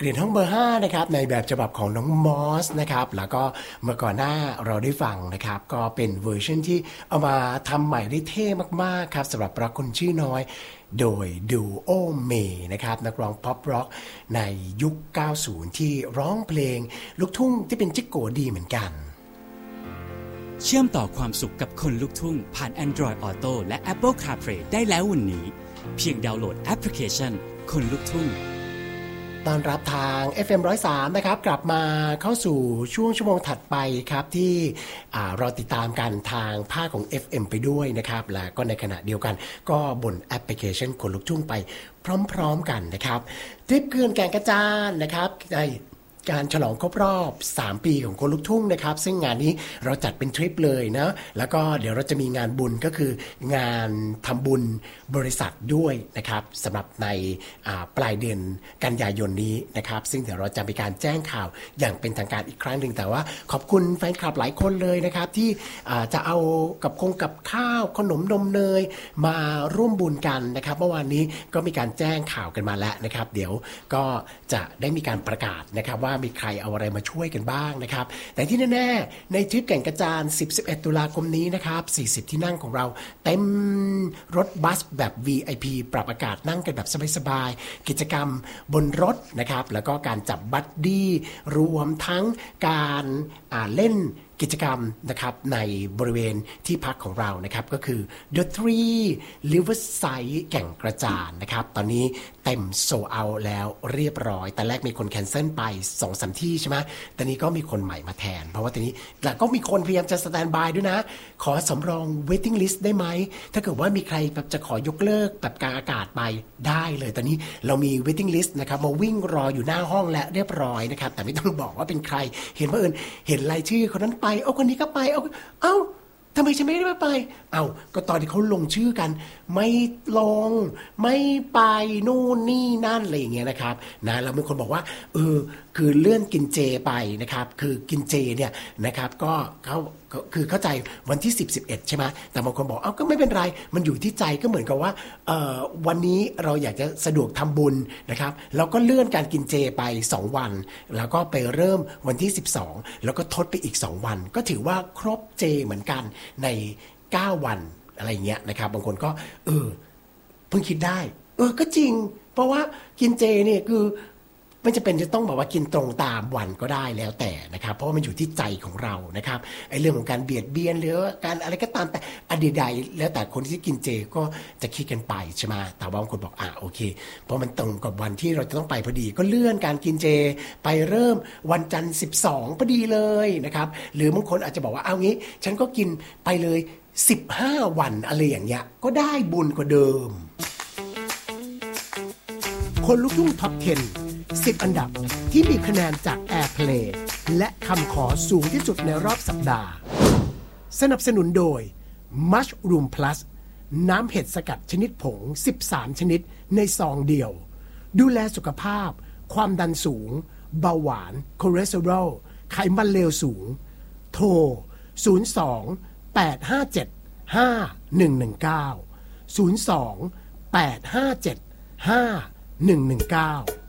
เหรียญทองเบอร์5นะครับในแบบฉบับของน้องมอสนะครับแล้วก็เมื่อก่อนหน้าเราได้ฟังนะครับก็เป็นเวอร์ชันที่เอามาทำใหม่ได้เท่มากๆครับสำหรับรักคนชื่อน้อยโดยดูโอเมนะครับนักร้องป๊อปร็อกในยุค 90 ที่ร้องเพลงลูกทุ่งที่เป็นจิ๊กโกดีเหมือนกันเชื่อมต่อความสุขกับคนลูกทุ่งผ่าน Android Auto และ Apple CarPlay ได้แล้ววันนี้เพียงดาวน์โหลดแอปพลิเคชันคนลูกทุ่งตอนรับทาง FM 103นะครับกลับมาเข้าสู่ช่วงชั่วโมงถัดไปครับที่เราติดตามกันทางภาคของ FM ไปด้วยนะครับและก็ในขณะเดียวกันก็บนแอปพลิเคชันคนลูกทุ่งไปพร้อมๆกันนะครับทริปเขื่อนแก่งกระจานนะครับในการฉลองครบรอบ3ปีของคนลูกทุ่งนะครับซึ่งงานนี้เราจัดเป็นทริปเลยนะแล้วก็เดี๋ยวเราจะมีงานบุญก็คืองานทำบุญบริษัทด้วยนะครับสำหรับในปลายเดือนกันยายนนี้นะครับซึ่งเดี๋ยวเราจะมีการแจ้งข่าวอย่างเป็นทางการอีกครั้งหนึ่งแต่ว่าขอบคุณแฟนคลับหลายคนเลยนะครับที่จะเอากับข้าวขนมนมเนยมาร่วมบุญกันนะครับเมื่อวานนี้ก็มีการแจ้งข่าวกันมาแล้วนะครับเดี๋ยวก็จะได้มีการประกาศนะครับว่ามีใครเอาอะไรมาช่วยกันบ้างนะครับแต่ที่แน่ๆในทริปแก่งกระจาน 10-11 ตุลาคมนี้นะครับ40ที่นั่งของเราเต็มรถบัสแบบ VIP ปรับอากาศนั่งกันแบบสบายๆกิจกรรมบนรถนะครับแล้วก็การจับบัดดี้รวมทั้งการเล่นกิจกรรมนะครับในบริเวณที่พักของเรานะครับก็คือ The Three Riverside แก่งกระจานนะครับตอนนี้เต็มโซเอาแล้วเรียบร้อยแต่แรกมีคนแคนเซิลไป 2-3 ที่ใช่ไหมตอนนี้ก็มีคนใหม่มาแทนเพราะว่าตอนนี้แล้วก็มีคนพยายามจะสแตนด์บายด้วยนะขอสำรอง waiting list ได้ไหมถ้าเกิดว่ามีใครแบบจะขอยกเลิกแบบกลางอากาศไปได้เลยตอนนี้เรามี waiting list นะครับมาวิ่งรออยู่หน้าห้องและเรียบร้อยนะครับแต่ไม่ต้องบอกว่าเป็นใครเห็นว่าเห็นรายชื่อคนนั้นไปเอาคนนี้ก็ไปเอ้าทำไมฉันไม่ได้ไปเอาก็ตอนที่เขาลงชื่อกันไม่ลงไม่ไปนู่นนี่นั่นอะไรอย่างเงี้ยนะครับนะแล้วมีคนบอกว่าคือเลื่อนกินเจไปนะครับคือกินเจเนี่ยนะครับก็เขาคือเข้าใจวันที่10-11ใช่ไหมแต่บางคนบอกเอ้าก็ไม่เป็นไรมันอยู่ที่ใจก็เหมือนกับว่าวันนี้เราอยากจะสะดวกทำบุญนะครับเราก็เลื่อนการกินเจไป2วันแล้วก็ไปเริ่มวันที่12แล้วก็ทดไปอีก2วันก็ถือว่าครบเจเหมือนกันใน9วันอะไรเงี้ยนะครับบางคนก็เพิ่งคิดได้ก็จริงเพราะว่ากินเจเนี่ยคือไม่จำเป็นจะต้องบอกว่ากินตรงตามวันก็ได้แล้วแต่นะครับเพราะว่ามันอยู่ที่ใจของเรานะครับไอ้เรื่องของการเบียดเบียนหรือการอะไรก็ตามแต่อดีตใดแล้วแต่คนที่กินเจก็จะคิดกันไปใช่ไหมแต่ว่าบางคนบอกโอเคเพราะมันตรงกับวันที่เราจะต้องไปพอดีก็เลื่อนการกินเจไปเริ่มวันจันทร์12พอดีเลยนะครับหรือบางคนอาจจะบอกว่าเอางี้ฉันก็กินไปเลย15วันอะไรอย่างเงี้ยก็ได้บุญกว่าเดิมคนลูกทุ่งท็อป 10 อันดับที่มีคะแนนจาก Airplay และคำขอสูงที่สุดในรอบสัปดาห์สนับสนุนโดย Mushroom Plus น้ำเห็ดสกัดชนิดผง13ชนิดในซองเดียวดูแลสุขภาพความดันสูงเบาหวานคอเลสเตอรอลไขมันเลวสูงโทร02-857-5119 02-857-5119